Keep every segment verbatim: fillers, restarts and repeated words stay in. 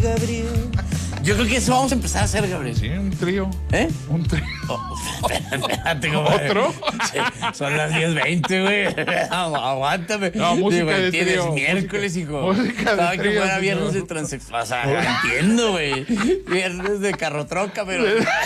Gabriel. Yo creo que eso vamos a empezar a hacer, Gabriel. Sí, un trío. ¿Eh? Un trío. Oh, espérate, compadre. ¿Otro? Sí, son las diez veinte, güey. Aguántame. No, música Digo, de tienes trío, miércoles, música, hijo. música de Estaba que trío, fuera señor. viernes de transexual. O sea, entiendo, güey. Viernes de carrotroca, pero...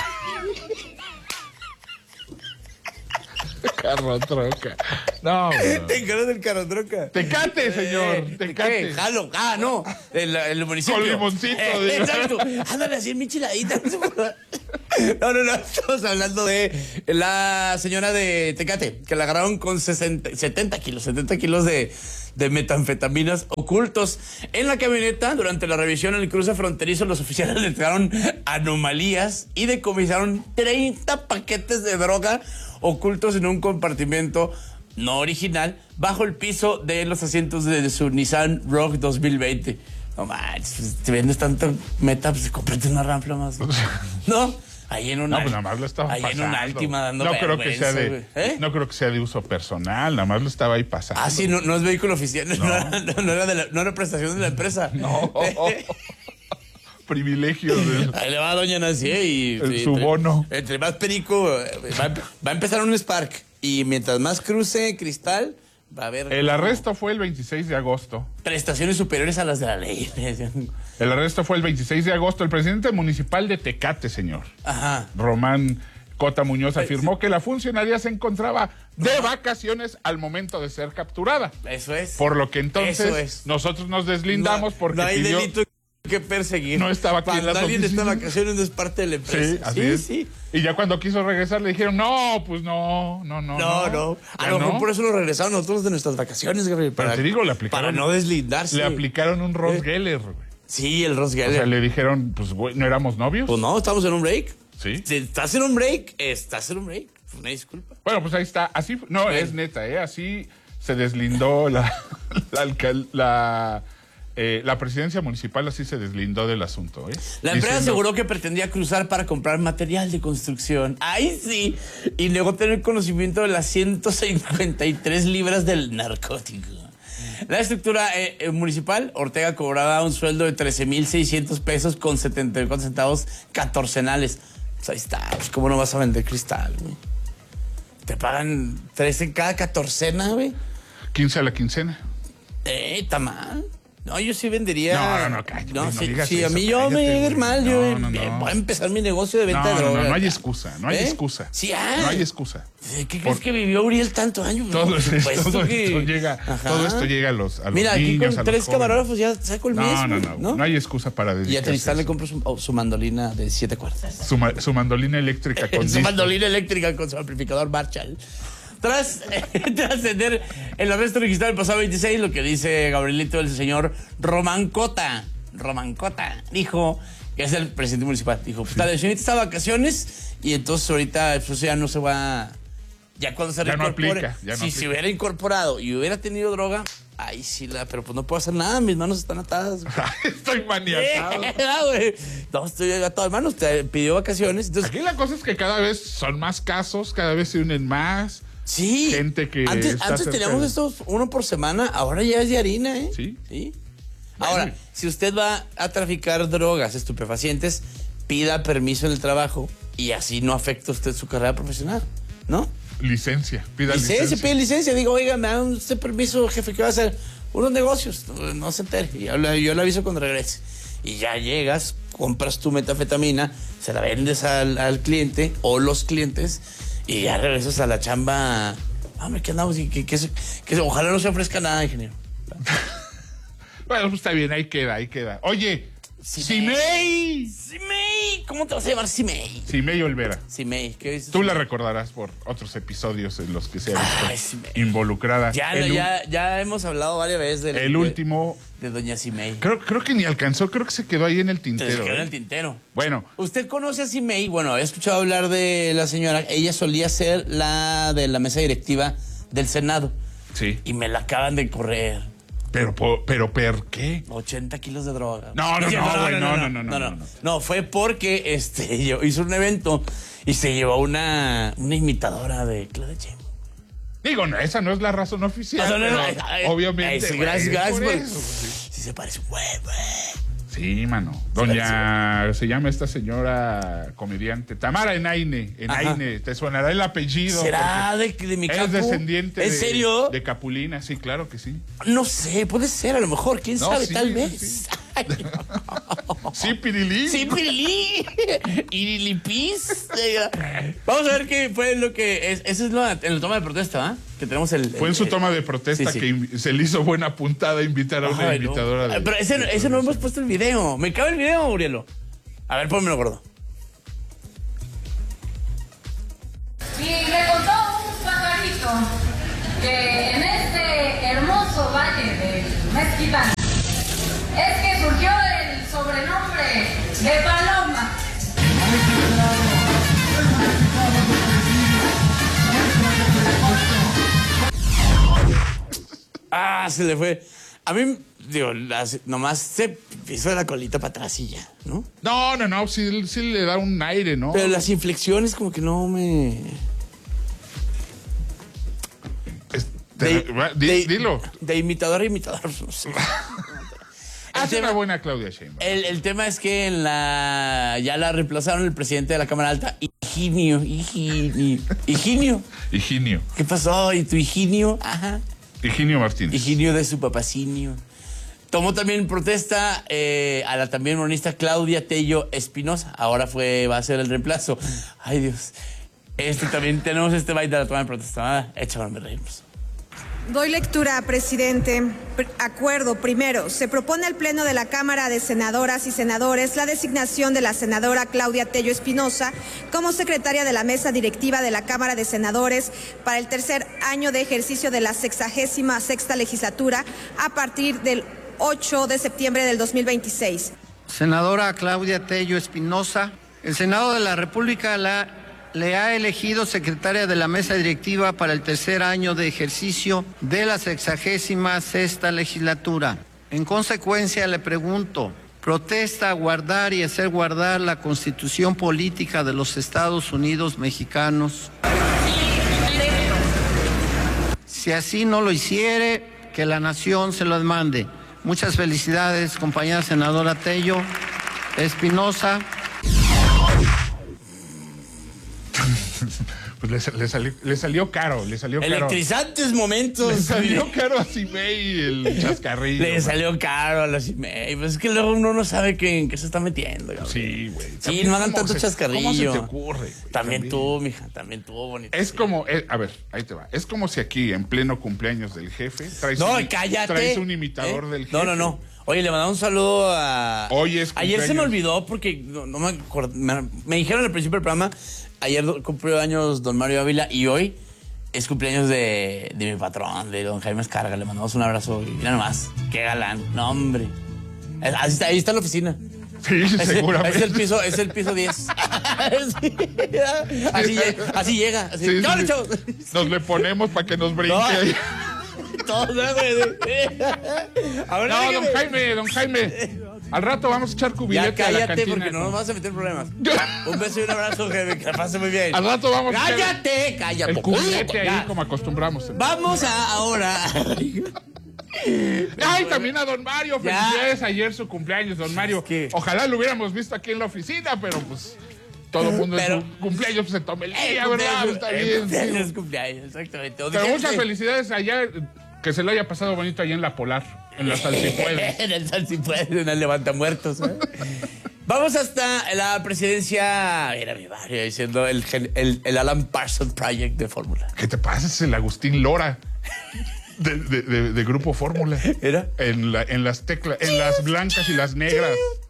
Carro troca. No, bro. ¿Te encargas del carrotroca? Tecate, señor. Eh, Tecate. ¿Qué? Jalo. Ah, no. El, el municipio. Con limoncito, Eh, digo. exacto. Ándale así en mi chiladita. No, no, no. Estamos hablando de la señora de Tecate, que la agarraron con sesenta, setenta kilos, setenta kilos de, de metanfetaminas ocultos en la camioneta. Durante la revisión en el cruce fronterizo, los oficiales detectaron anomalías y decomisaron treinta paquetes de droga ocultos en un compartimento no original bajo el piso de los asientos de su Nissan Rogue dos mil veinte. No manches, pues, te vendes tanto meta, pues cómprate una Rampla más. ¿No? Ahí en una, No, pues nada más lo estaba ahí pasando. en una Altima dando no creo que sea de, güey. ¿Eh? No creo que sea de uso personal, nada más lo estaba ahí pasando. Ah, sí, no, no es vehículo oficial, no, no, no, no era de la, no era prestación de la empresa. No. Privilegios del... Ahí le va a doña Nancy y... El y su entre, bono. Entre más perico, va, va a empezar un Spark. Y mientras más cruce cristal, va a haber... El arresto fue el veintiséis de agosto. Prestaciones superiores a las de la ley. El arresto fue el veintiséis de agosto. El presidente municipal de Tecate, señor, Ajá. Román Cota Muñoz, afirmó que la funcionaria se encontraba de vacaciones al momento de ser capturada. Eso es. Por lo que entonces Eso es. nosotros nos deslindamos no, porque no hay pidió... delito que perseguir. No estaba aquí en Cuando las alguien está en oficinas. vacaciones no es parte de la empresa. Sí, así sí, es. sí. Y ya cuando quiso regresar le dijeron, no, pues no, no, no. No, no. A Ya lo mejor no. por eso lo regresaron nosotros de nuestras vacaciones, Gabriel. Pero Para, te digo, le aplicaron... para no deslindarse. Le aplicaron un Ross ¿Eh? Geller, güey. Sí, el Ross O Geller. sea, le dijeron, pues, güey, ¿no éramos novios? Pues no, estamos en un break. Sí. Si estás en un break, estás en un break. Una disculpa. Bueno, pues ahí está. Así, no, Bueno. es neta, ¿eh? Así se deslindó la, la, alcal- la, eh, la presidencia municipal, así se deslindó del asunto, ¿eh? La empresa Diciendo, aseguró que pretendía cruzar para comprar material de construcción. Ahí sí. Y negó tener conocimiento de las ciento cincuenta y tres libras del narcótico. La estructura eh, eh, municipal, Ortega cobraba un sueldo de trece mil seiscientos pesos con setenta y cuatro centavos catorcenales. Pues ahí está. Pues cómo no vas a vender cristal, güey. Te pagan trece cada catorcena, güey. quince a la quincena. Eh, está mal. No, yo sí vendería. No, no, no, cállate, No, no sí, digas sí, a eso, mí yo cállate, me llega a ir güey. mal. No, yo no, eh, no. voy a empezar mi negocio de venta No, de no, droga. no, no hay excusa, no hay ¿Eh? excusa. Sí hay. No hay excusa. ¿Qué crees Por- que vivió Uriel tanto años? Todo, Por supuesto todo que- esto llega, Ajá. todo esto llega a los, a los Mira, aquí niños, con a los tres jóvenes. camarógrafos ya saco el No, mismo. no, no, no, hay excusa para Y a dedicarse Tristán a le eso. compro su, oh, su mandolina de siete cuerdas. Su, ma- su mandolina eléctrica con Su disco. mandolina eléctrica con su amplificador Marshall. Tras eh, trascender el arresto registrado el pasado veintiséis, lo que dice Gabrielito, el señor Román Cota, Román Cota, dijo, que es el presidente municipal, dijo, pues la señorita está de vacaciones y entonces ahorita pues, ya no se va, ya cuando se Ya no reincorpore, aplica, ya no si aplica. se hubiera incorporado y hubiera tenido droga, ahí sí la, pero pues no puedo hacer nada, mis manos están atadas. Estoy maniatado. Ah, güey. No, estoy atado de manos, te pidió vacaciones, entonces... Aquí la cosa es que cada vez son más casos, cada vez se unen más. Sí. Gente que Antes, está antes cerca teníamos de- estos uno por semana, ahora ya es de harina, ¿eh? Sí. Sí. Bueno. Ahora, si usted va a traficar drogas, estupefacientes, pida permiso en el trabajo y así no afecta usted su carrera profesional, ¿no? Licencia, pida Licencia, licencia. pide licencia. Digo, oiga, me da usted permiso, jefe, ¿qué va a hacer? Unos negocios, no, no se entere. Yo, le- yo le aviso cuando regrese. Y ya llegas, compras tu metanfetamina, se la vendes al, al cliente o los clientes y ya regresas a la chamba. Hombre, ¿qué andamos? Y que, que, se- que se- ojalá no se ofrezca nada, ingeniero. Bueno, pues está bien, ahí queda, ahí queda. Oye, Simei. Simei. Simei. ¿Cómo te vas a llamar Simei? Simei Olvera. Simei. ¿Qué dices? Tú la recordarás por otros episodios en los que se ha visto Ay, Simei. involucrada. Ya, el, u- ya, ya hemos hablado varias veces del- el de, último, de doña Simei. creo, creo que ni alcanzó, creo que se quedó ahí en el Se tintero. quedó en ¿eh? el tintero. Bueno, ¿Usted conoce a Simei? Bueno, he escuchado hablar de la señora. Ella solía ser la de la mesa directiva del Senado. sí. Y me la acaban de correr. Pero, po- pero, ¿por qué? ochenta kilos de droga. No, no, Sí, no, güey, no, no, no, no, no, no. No, fue porque este, yo hizo un evento y se llevó una, una imitadora de Claudia Sheinbaum. Digo, no, esa no es la razón oficial. O sea, no, no, pero ay, ay, obviamente. ay, sí, güey, gracias, es gracias por por- eso, sí. Sí se parece, güey, güey. Sí, mano. Doña, se llama esta señora comediante, Tamara Enaine. Enaine, te sonará el apellido. ¿Será de, de mi capu? Es descendiente ¿En de, serio? de Capulina, sí, claro que sí. No sé, puede ser, a lo mejor, quién No, sabe, sí, tal sí, vez. sí. Ay, Sí, Pirilí. sí, Pirilí. Irilipis. Vamos a ver qué fue lo que. Es, eso es lo, en la toma de protesta, ¿va? Que tenemos el. Fue el, en su el, toma de protesta sí, sí. que inv- se le hizo buena puntada invitar a una Ay, no. invitadora. De, Pero ese, de ese no hemos puesto el video. Me cabe el video, Urielo. A ver, pónmelo, gordo. Y me contó un pajarito que en este hermoso valle del Mezquitán es que surgió el sobrenombre de Paloma. Ah, se le fue. A mí, digo, las- nomás se pisó la colita para atrás y ya, ¿no? No, no, no, sí, sí le da un aire, ¿no? Pero las inflexiones como que no me... Es- te- va, di- de- dilo. De imitador a imitador, no sé. Hace tema- una buena Claudia Sheinbaum. El, el tema es que en la ya la reemplazaron el presidente de la Cámara Alta, Higinio, Higinio, Higinio. Higinio. ¿Qué pasó? ¿Y tu Higinio? Ajá. Higinio Martínez. Higinio de su papacinio. Tomó también protesta eh, a la también monista Claudia Tello Espinosa. Ahora fue, va a ser el reemplazo. Ay, Dios. Este también tenemos este baile de la toma de protesta. Échame, me reímos. Doy lectura, presidente. Pr- Acuerdo. Primero, se propone al Pleno de la Cámara de Senadoras y Senadores la designación de la senadora Claudia Tello Espinosa como secretaria de la Mesa Directiva de la Cámara de Senadores para el tercer año de ejercicio de la sexagésima sexta legislatura a partir del ocho de septiembre del dos mil veintiséis. Senadora Claudia Tello Espinosa, el Senado de la República la le ha elegido secretaria de la mesa directiva para el tercer año de ejercicio de la sexagésima sexta legislatura. En consecuencia, le pregunto, ¿protesta guardar y hacer guardar la Constitución política de los Estados Unidos mexicanos? Si así no lo hiciere, que la nación se lo demande. Muchas felicidades, compañera senadora Tello Espinosa. Pues le, le salió, le salió caro, le salió caro. Electrizantes momentos. Le salió caro a Cimei el chascarrillo. Le man. salió caro a los emails. Pues es que luego uno no sabe que, en qué se está metiendo. Gabriel. Sí, güey. Sí, También no hagan cómo tanto se- chascarrillo. ¿Cómo se te ocurre, güey? También, También. tú, mija, también tú, bonito. Es sí. como, eh, a ver, ahí te va. Es como si aquí, en pleno cumpleaños del jefe, traes, No, un, cállate. traes un imitador ¿Eh? del jefe. No, no, no. Oye, le mandamos un saludo a... Hoy es Ayer se me cumpleaños. olvidó porque no, no me acuerdo. Me, me dijeron al principio del programa, ayer do- cumplió años don Mario Ávila y hoy es cumpleaños de, de mi patrón, de don Jaime Escarga. Le mandamos un abrazo y mira nomás, qué galán. No, hombre. Es- Ahí está, ahí está la oficina. Sí, Es, seguramente. es el piso, es el piso diez. Sí. Así, llega, así llega. Así. Sí, sí, ¡Cámara, sí. chavos! Nos le ponemos para que nos brinque No. ahí. Todos, ¿no, güey? A ver, No, dígame. don Jaime, don Jaime. Al rato vamos a echar Ya cubilete a la cállate cantina. porque no nos vas a meter problemas. Un beso y un abrazo, jefe, que la pase muy bien. Al rato vamos a echar ¡Cállate! ¡Cállate! el cubilete ahí Ya. como acostumbramos. Vamos a ahora. Ay, también a don Mario. Ya. Felicidades ayer su cumpleaños, don Mario. ¿Qué? Ojalá lo hubiéramos visto aquí en la oficina, pero pues todo el mundo Pero- en su cumpleaños pues, se tome el Eh, día, ¿verdad? cumpleaños, Está eh, bien. cumpleaños, Sí. cumpleaños, exactamente. O Pero dije, muchas sí. felicidades allá. Que se lo haya pasado bonito allá en la Polar, en la Salsipuedes. En el Salsipuedes, en el Levantamuertos. ¿eh? Vamos hasta la presidencia. Era mi barrio diciendo el, gen- el, el Alan Parsons Project de Fórmula. ¿Qué te pasa? Es el Agustín Lora de, de- de- de Grupo Fórmula. ¿Era? En, la, en las teclas, en las blancas y las negras.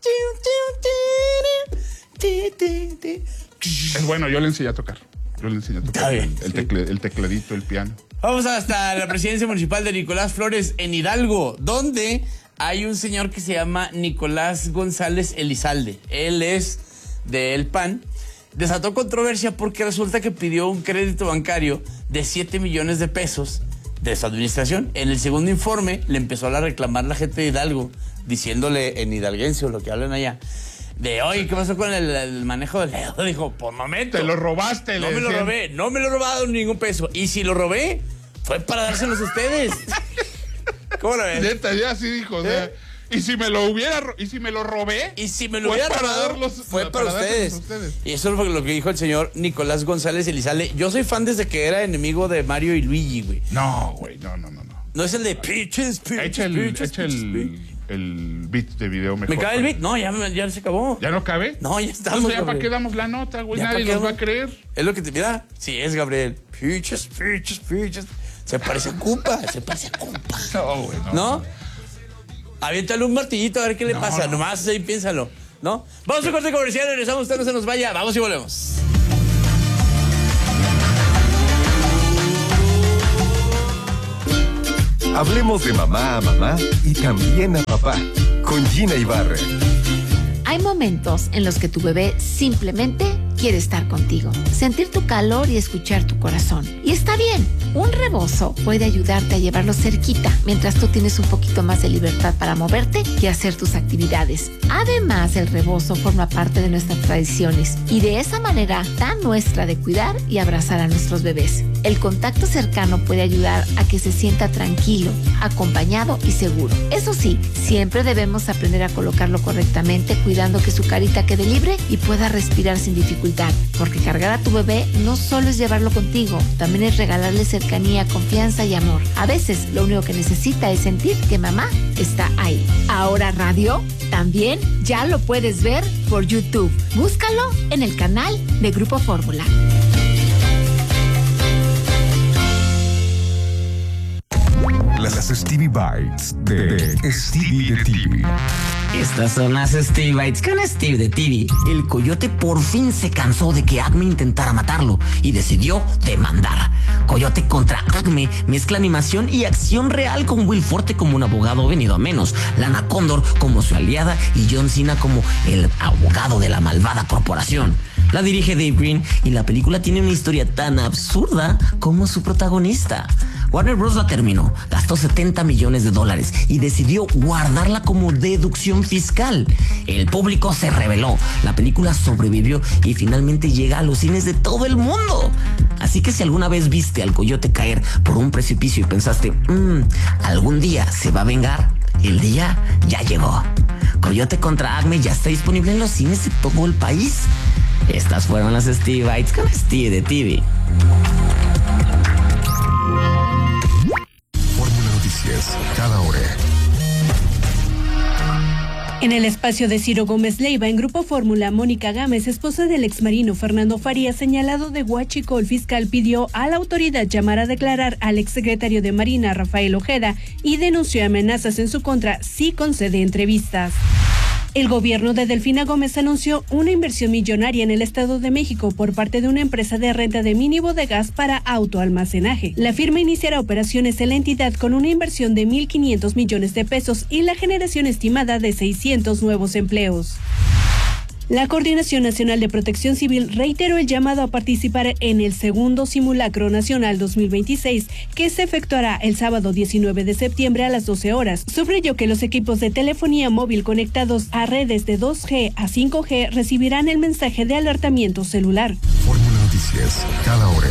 Es bueno, yo le enseñé a tocar. Yo le enseñé a Está tocar bien, el, sí. tecle- el tecladito, el piano. Vamos hasta la presidencia municipal de Nicolás Flores en Hidalgo, donde hay un señor que se llama Nicolás González Elizalde. Él es del P A N. Desató controversia porque resulta que pidió un crédito bancario de siete millones de pesos de su administración. En el segundo informe le empezó a reclamar la gente de Hidalgo, diciéndole en hidalguense o lo que hablan allá, de, oye, ¿qué pasó con el, el manejo del dedo? Dijo, por momento. Te lo robaste, No le me lo decían. robé, no me lo he robado ningún peso. Y si lo robé, fue para dárselos a ustedes. ¿Cómo lo ves? Neta, ya sí dijo. O sea, Y si me lo hubiera, y si me lo robé. Y si me lo fue hubiera para robado, darlos- fue para, para ustedes. dárselos a ustedes. Y eso fue lo que dijo el señor Nicolás González Elizalde. Yo soy fan desde que era enemigo de Mario y Luigi, güey. No, güey, no, no, no, no. No es el de Peaches, Peaches, Echa el, Peaches, echa Peaches, el, Peaches. el beat de video mejor. ¿Me cae el beat? No, ya, me- ya se acabó. ¿Ya no cabe? No, ya estamos. Entonces, ¿ya para Gabriel. qué damos la nota, güey? Ya Nadie pa' qué nos va a damos- creer. Es lo que te mira. Sí, es Gabriel. Peaches, Peaches, Peaches. Se parece a Koopa, se parece a Koopa. No, güey, no. ¿No? Aviéntale un martillito a ver qué le No, pasa. no. Nomás ahí piénsalo. ¿No? Vamos a un corte comercial, regresamos, usted no se nos vaya. Vamos y volvemos. Hablemos de mamá a mamá y también a papá con Gina Ibarra. Hay momentos en los que tu bebé simplemente quiere estar contigo, sentir tu calor y escuchar tu corazón. Y está bien, un rebozo puede ayudarte a llevarlo cerquita mientras tú tienes un poquito más de libertad para moverte y hacer tus actividades. Además, el rebozo forma parte de nuestras tradiciones y de esa manera tan nuestra de cuidar y abrazar a nuestros bebés. El contacto cercano puede ayudar a que se sienta tranquilo, acompañado y seguro. Eso sí, siempre debemos aprender a colocarlo correctamente, cuidando que su carita quede libre y pueda respirar sin dificultad. Porque cargar a tu bebé no solo es llevarlo contigo, también es regalarle cercanía, confianza y amor. A veces lo único que necesita es sentir que mamá está ahí. Ahora radio también ya lo puedes ver por YouTube. Búscalo en el canal de Grupo Fórmula. Las Stevie Bites de Stevie de T V. Estas son las Stevie Bites con Steve de T V. El coyote por fin se cansó de que Acme intentara matarlo y decidió demandar. Coyote contra Acme mezcla animación y acción real con Will Forte como un abogado venido a menos, Lana Condor como su aliada y John Cena como el abogado de la malvada corporación. La dirige Dave Green y la película tiene una historia tan absurda como su protagonista. Warner Bros. La terminó, gastó setenta millones de dólares y decidió guardarla como deducción fiscal. El público se rebeló, la película sobrevivió y finalmente llega a los cines de todo el mundo. Así que si alguna vez viste al coyote caer por un precipicio y pensaste, mmm, algún día se va a vengar, el día ya llegó. Coyote contra Acme ya está disponible en los cines de todo el país. Estas fueron las Stevie Bites con Steve de T V. Fórmula Noticias, cada hora. En el espacio de Ciro Gómez Leiva, en Grupo Fórmula, Mónica Gámez, esposa del exmarino Fernando Farías, señalado de huachicolero, el fiscal pidió a la autoridad llamar a declarar al exsecretario de Marina, Rafael Ojeda, y denunció amenazas en su contra si concede entrevistas. El gobierno de Delfina Gómez anunció una inversión millonaria en el Estado de México por parte de una empresa de renta de mini bodegas para autoalmacenaje. La firma iniciará operaciones en la entidad con una inversión de mil quinientos millones de pesos y la generación estimada de seiscientos nuevos empleos. La Coordinación Nacional de Protección Civil reiteró el llamado a participar en el segundo Simulacro Nacional dos mil veintiséis, que se efectuará el sábado diecinueve de septiembre a las doce horas. Subrayó que los equipos de telefonía móvil conectados a redes de dos G a cinco G recibirán el mensaje de alertamiento celular. Fórmula Noticias, cada hora.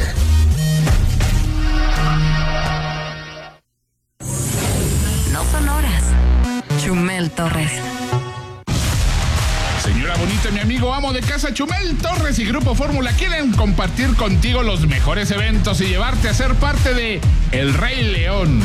No son horas. Chumel Torres. Señora bonita, mi amigo amo de casa, Chumel Torres y Grupo Fórmula quieren compartir contigo los mejores eventos y llevarte a ser parte de El Rey León.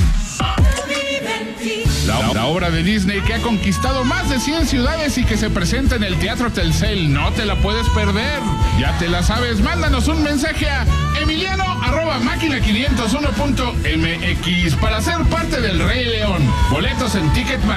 La, la obra de Disney que ha conquistado más de cien ciudades y que se presenta en el Teatro Telcel. No te la puedes perder. Ya te la sabes, mándanos un mensaje a emiliano arroba máquina quinientos uno punto m x para ser parte del Rey León. Boletos en Ticketmaster.